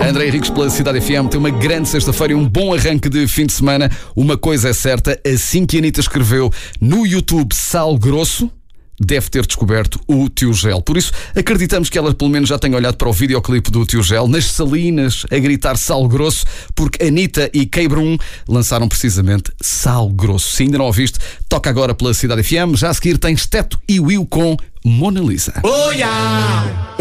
André Henriques pela Cidade FM tem uma grande sexta-feira e um bom arranque de fim de semana. Uma coisa é certa, assim que a Anitta escreveu no YouTube Sal Grosso, deve ter descoberto o Tio Gel. Por isso, acreditamos que ela pelo menos já tenha olhado para o videoclipe do Tio Gel, nas salinas, a gritar Sal Grosso, porque Anitta e K-Brum lançaram precisamente Sal Grosso. Se ainda não ouviste, toca agora pela Cidade FM. Já a seguir tens Teto e Will com Mona Lisa. Oh, yeah.